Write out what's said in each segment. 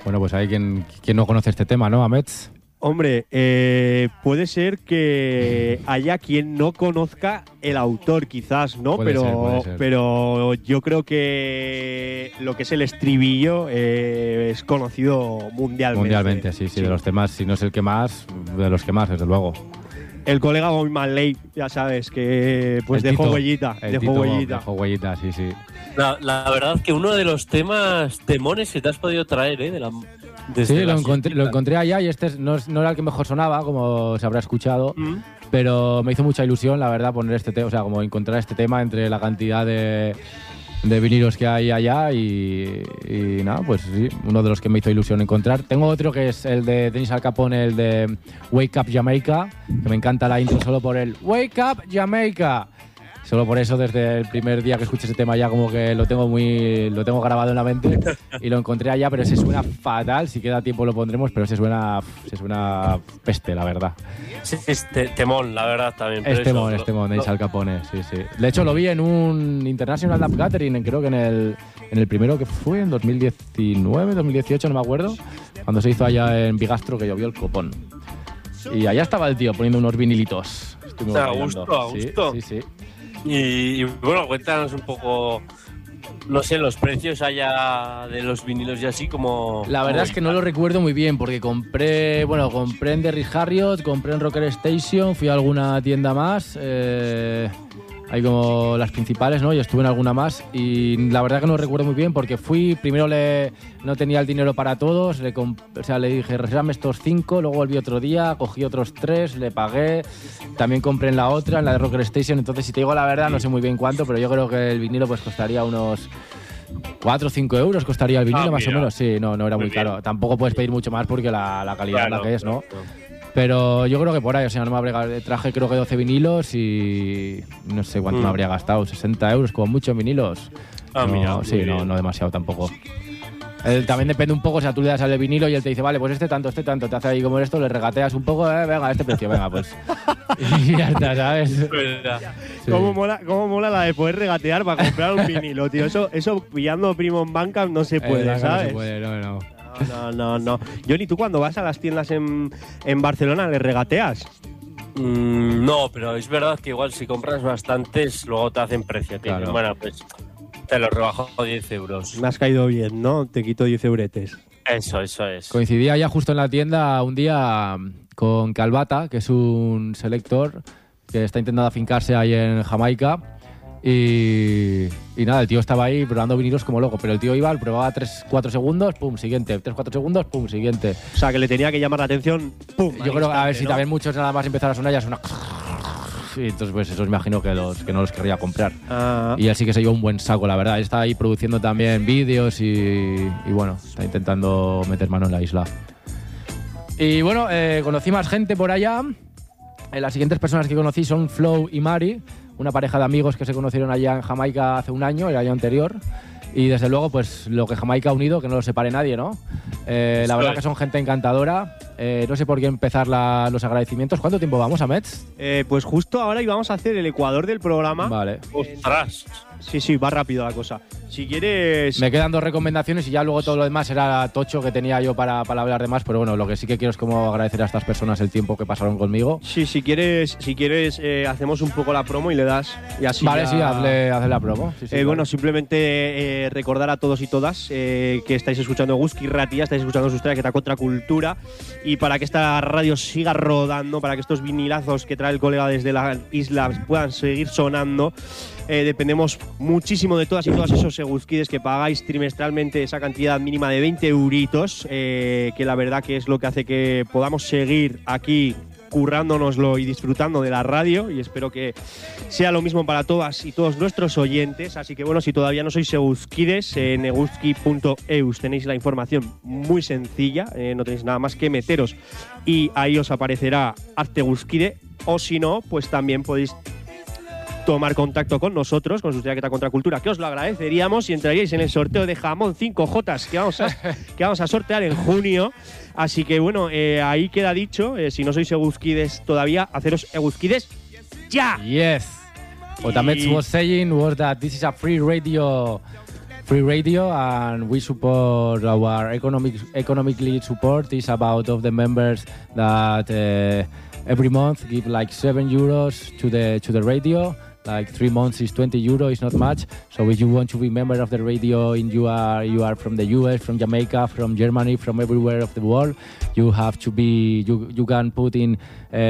Bueno, pues hay quien no conoce este tema, ¿no, Amets? Hombre, puede ser que haya quien no conozca el autor, quizás, ¿no? Puede ser. Pero yo creo que lo que es el estribillo es conocido mundialmente. Mundialmente, sí. De los temas, si no es el que más, de los que más, desde luego. El colega Bobby Marley, ya sabes, que pues dejó huellita. Dejó huellita, sí. La verdad que uno de los temas temones que te has podido traer, Sí, lo encontré allá y este no era el que mejor sonaba, como se habrá escuchado, pero me hizo mucha ilusión, la verdad, poner este tema, o sea, como encontrar este tema entre la cantidad de vinilos que hay allá y nada, pues sí, uno de los que me hizo ilusión encontrar. Tengo otro que es el de Dennis Al Capone, el de Wake Up Jamaica, que me encanta la intro solo por el Wake Up Jamaica. Solo por eso, desde el primer día que escuché ese tema ya como que lo tengo grabado en la mente y lo encontré allá, pero ese suena fatal. Si queda tiempo lo pondremos, pero ese suena peste, la verdad. Es temón, la verdad, también. Es temón, Dennis Al Capone, sí. De hecho, lo vi en un International Lab Gathering, creo que en el primero que fue, en 2019, 2018, no me acuerdo, cuando se hizo allá en Bigastro, que llovió el copón. Y allá estaba el tío poniendo unos vinilitos. A gusto. Sí. Y bueno, cuéntanos un poco, no sé, los precios allá de los vinilos y así como... La verdad es que no lo recuerdo muy bien porque compré en Derrick Harriott, compré en Rocker Station, fui a alguna tienda más, hay como las principales, ¿no? Yo estuve en alguna más y la verdad que no recuerdo muy bien porque primero no tenía el dinero para todos, le dije, resérvame estos 5, luego volví otro día, cogí otros 3, le pagué, también compré en la otra, en la de Rocker Station, entonces si te digo la verdad no sé muy bien cuánto, pero yo creo que el vinilo pues costaría unos 4 o 5 euros costaría el vinilo más o menos, sí, no era muy caro, tampoco puedes pedir mucho más porque la calidad es la que es, ¿no? Pero yo creo que por ahí, o sea, no me habría traje creo que 12 vinilos y no sé cuánto me habría gastado, 60 euros como mucho en vinilos. No demasiado tampoco. También depende un poco, o sea, tú le das al vinilo y él te dice, vale, pues este tanto, te hace ahí como esto, le regateas un poco, venga, este precio, venga, pues. Y ya está, ¿sabes? Sí. ¿Cómo mola la de poder regatear para comprar un vinilo, tío? Eso pillando primo en banca no se puede, ¿sabes? No se puede, no. No. Johnny, ¿tú cuando vas a las tiendas en Barcelona le regateas? No, pero es verdad que igual si compras bastantes, luego te hacen precio. Claro. Bueno, pues te lo rebajo 10 euros. Me has caído bien, ¿no? Te quito 10 euretes. Eso es. Coincidía ya justo en la tienda un día con Calvata, que es un selector que está intentando afincarse ahí en Jamaica. Y nada, el tío estaba ahí probando vinilos como loco, pero el tío iba, probaba 3-4 segundos, pum, siguiente, 3-4 segundos, pum, siguiente. O sea, que le tenía que llamar la atención, pum. Yo creo que a ver si también muchos nada más empezaron a sonar ya suena. Y entonces pues eso me imagino que no los querría comprar. Y él sí que se llevó un buen saco, la verdad. Él está ahí produciendo también vídeos y bueno, está intentando meter mano en la isla. Y bueno, conocí más gente por allá. Las siguientes personas que conocí son Flow y Mari, una pareja de amigos que se conocieron allá en Jamaica hace un año, el año anterior. Y desde luego, pues lo que Jamaica ha unido, que no lo separe nadie, ¿no? La verdad que son gente encantadora. No sé por qué empezar los agradecimientos. ¿Cuánto tiempo vamos, Amets? Pues justo ahora íbamos a hacer el ecuador del programa. Vale. ¡Ostras! Sí, va rápido la cosa. Si quieres... Me quedan 2 recomendaciones y ya luego todo lo demás era tocho que tenía yo para hablar de más, pero bueno, lo que sí que quiero es como agradecer a estas personas el tiempo que pasaron conmigo. Sí, si quieres hacemos un poco la promo y le das y así. Vale, ya... sí, hazle la promo. Sí, bueno, vale. simplemente recordar a todos y todas que estáis escuchando Guzki Ratia, estáis escuchando Sustraia, que está Contracultura, y para que esta radio siga rodando, para que estos vinilazos que trae el colega desde la isla puedan seguir sonando, dependemos muchísimo de todas y todos esos eguzquides que pagáis trimestralmente esa cantidad mínima de 20 euritos, que la verdad que es lo que hace que podamos seguir aquí currándonoslo y disfrutando de la radio, y espero que sea lo mismo para todas y todos nuestros oyentes. Así que bueno, si todavía no sois eguzquides, en eguzki.eus tenéis la información muy sencilla, no tenéis nada más que meteros y ahí os aparecerá Hazte Eguzquide, o si no, pues también podéis tomar contacto con nosotros, con Sustraia Contracultura, que os lo agradeceríamos, y entraríais en el sorteo de jamón 5J que vamos a sortear en junio. Así que bueno, ahí queda dicho, si no sois eguzquides todavía, haceros eguzquides ya. Yes. What Amets was saying was that this is a free radio free radio, and we support our economically support is about of the members that every month give like €7 to the radio. Like 3 months is €20, it's not much. So if you want to be member of the radio and you are from the US, from Jamaica, from Germany, from everywhere of the world, you have to be, you can put in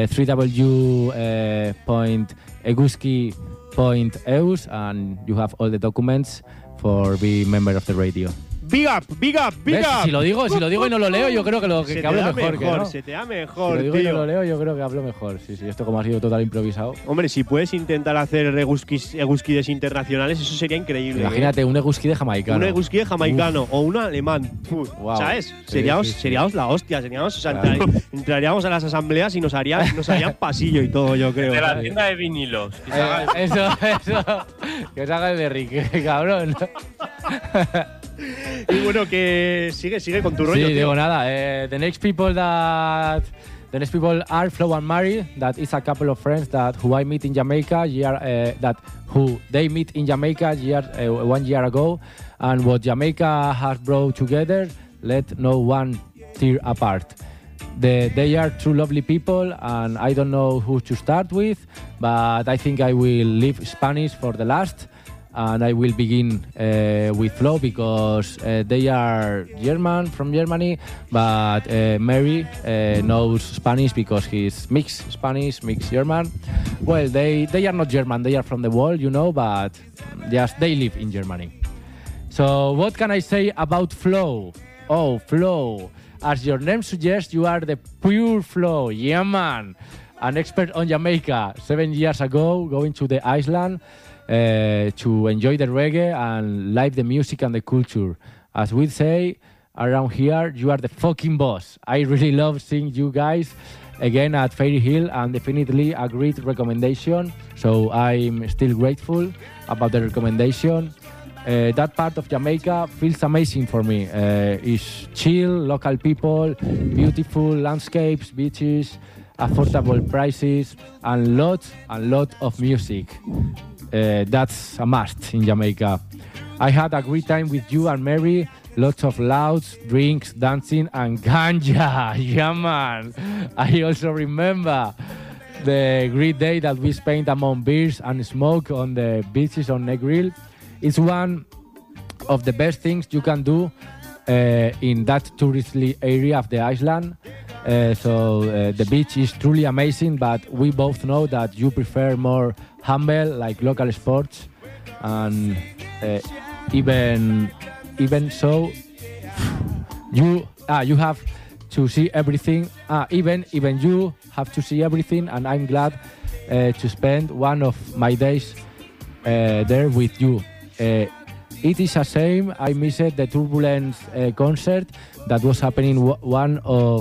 www.eguski.eus and you have all the documents for being member of the radio. Big up, big up, big up. Si lo digo y no lo leo, yo creo que hablo mejor. ¿No? Se te da mejor, si lo digo tío. y no lo leo, yo creo que hablo mejor. Sí, esto como ha sido total improvisado. Hombre, si puedes intentar hacer eguskides internacionales, eso sería increíble. Imagínate, un eguskide jamaicano. Un eguskide jamaicano o un alemán. Wow. ¿Sabes? Seríamos la hostia. Entraríamos a las asambleas y nos harían pasillo y todo, yo creo. De la tienda de vinilos. Eso. Que os haga el de Rick, cabrón. Y bueno, que sigue con tu rollo. Sí, tío. digo nada. The next people are Flo and Mary. That is a couple of friends who I meet in Jamaica. They meet in Jamaica 1 year ago, and what Jamaica has brought together, let no one tear apart. They are two lovely people, and I don't know who to start with, but I think I will leave Spanish for the last. And I will begin with Flo because they are from Germany, but Mary knows Spanish because he's mixed Spanish, mixed German. Well, they are not German, they are from the world, but just they live in Germany. So what can I say about Flo? Oh, Flo. As your name suggests, you are the pure Flo. Yeah, man. An expert on Jamaica 7 years ago, going to the island to enjoy the reggae and live the music and the culture. As we say around here, you are the fucking boss. I really love seeing you guys again at Fairy Hill, and definitely a great recommendation. So I'm still grateful about the recommendation. That part of Jamaica feels amazing for me. It's chill, local people, beautiful landscapes, beaches, affordable prices, and lot of music. That's a must in Jamaica. I had a great time with you and Mary. Lots of louds, drinks, dancing, and ganja. Yeah, man. I also remember the great day that we spent among beers and smoke on the beaches on Negril. It's one of the best things you can do in that touristy area of the island. The beach is truly amazing, but we both know that you prefer more humble, like local sports, and even so, you have to see everything. Even you have to see everything, and I'm glad to spend one of my days there with you. It is a shame I missed the Turbulence concert that was happening one of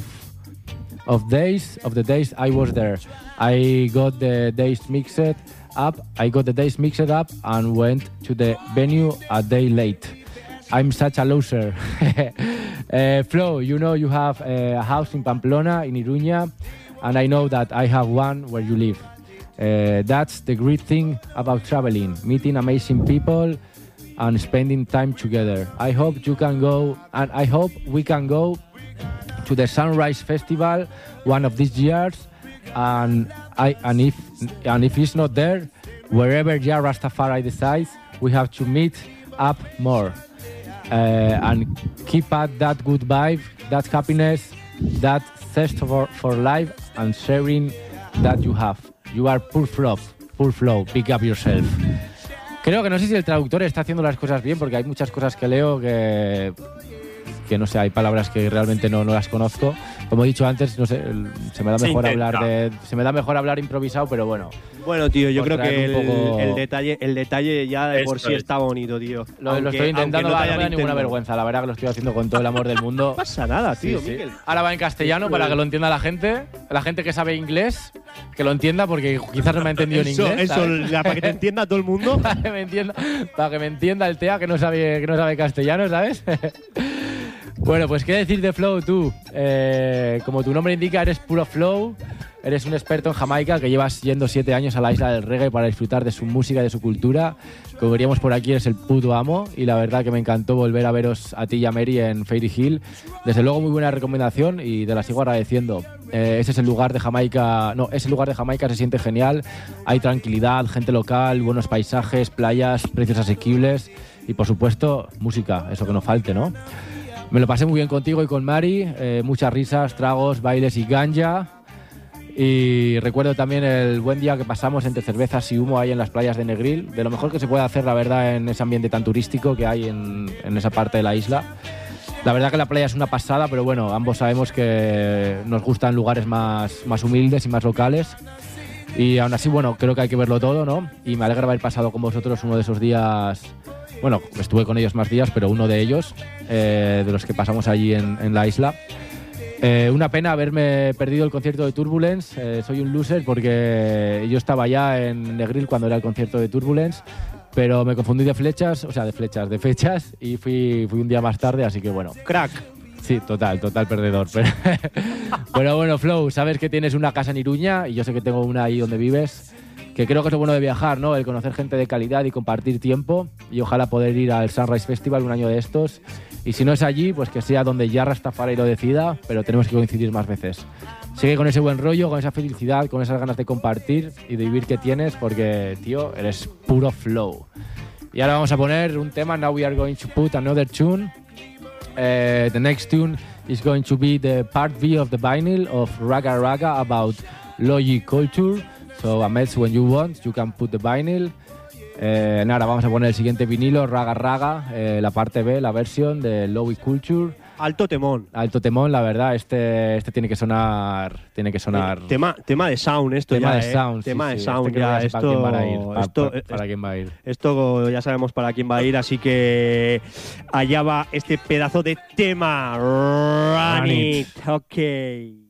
the days I was there. I got the days mixed up. And went to the venue a day late. I'm such a loser. Flo, you have a house in Pamplona, in Iruña, and I know that I have one where you live. That's the great thing about traveling, meeting amazing people and spending time together. I hope you can go, and I hope we can go to the Sunrise Festival one of these years, and if it's not there, wherever Jah Rastafari decides, we have to meet up more and keep at that good vibe, that happiness, that thirst for life and sharing that you have. You are poor flow, pick up yourself. Creo que no sé si el traductor está haciendo las cosas bien, porque hay muchas cosas que leo que no sé, hay palabras que realmente no las conozco. Como he dicho antes, no sé, se me da mejor hablar improvisado, pero bueno. Bueno, tío, yo creo que el detalle ya de por sí está bonito, tío. Lo estoy intentando, no me da ninguna vergüenza, la verdad que lo estoy haciendo con todo el amor del mundo. No pasa nada, tío, sí. Miguel. Ahora va en castellano para que lo entienda la gente que sabe inglés, que lo entienda, porque quizás no me ha entendido en inglés. Para que te entienda todo el mundo. para que me entienda el TEA que no sabe castellano, ¿sabes? Bueno, pues qué decir de Flow tú. Como tu nombre indica, eres puro flow. eres un experto en Jamaica, que llevas yendo 7 años a la isla del reggae para disfrutar de su música y de su cultura. Como veríamos por aquí, eres el puto amo y la verdad que me encantó volver a veros a ti y a Mary en Fairy Hill. Desde luego muy buena recomendación y te la sigo agradeciendo. Ese es el lugar de Jamaica, ese lugar de Jamaica se siente genial. Hay tranquilidad, gente local, buenos paisajes, playas, precios asequibles y por supuesto música, eso que no falte, ¿no? Me lo pasé muy bien contigo y con Mari, muchas risas, tragos, bailes y ganja. Y recuerdo también el buen día que pasamos entre cervezas y humo ahí en las playas de Negril, de lo mejor que se puede hacer, la verdad, en ese ambiente tan turístico que hay en esa parte de la isla. La verdad que la playa es una pasada, pero bueno, ambos sabemos que nos gustan lugares más humildes y más locales. Y aún así, bueno, creo que hay que verlo todo, ¿no? Y me alegra haber pasado con vosotros uno de esos días. Bueno, estuve con ellos más días, pero uno de ellos, de los que pasamos allí en la isla. Una pena haberme perdido el concierto de Turbulence. Soy un loser porque yo estaba ya en Negril cuando era el concierto de Turbulence, pero me confundí de fechas y fui un día más tarde, así que bueno. Crack. Sí, total perdedor. Pero bueno, Flow, sabes que tienes una casa en Iruña y yo sé que tengo una ahí donde vives, que creo que es lo bueno de viajar, ¿no? El conocer gente de calidad y compartir tiempo y ojalá poder ir al Sunrise Festival un año de estos. Y si no es allí, pues que sea donde ya Rastafari lo decida, pero tenemos que coincidir más veces. Sigue con ese buen rollo, con esa felicidad, con esas ganas de compartir y de vivir que tienes, porque, tío, eres puro flow. Y ahora vamos a poner un tema. Now we are going to put another tune. The next tune is going to be the part B of the vinyl of Raga Raga about Logi culture. So, Amets, when you want, you can put the vinyl. Ahora vamos a poner el siguiente vinilo, Raga Raga, la parte B, la versión de Logi Culture. Alto temón. Alto temón, la verdad. Este tiene que sonar. Tema de sound, esto tema ya. De sound, tema sí, de sound, este ya. Para quién va a ir. Esto ya sabemos para quién va a ir, así que allá va este pedazo de tema. Run it. Ok.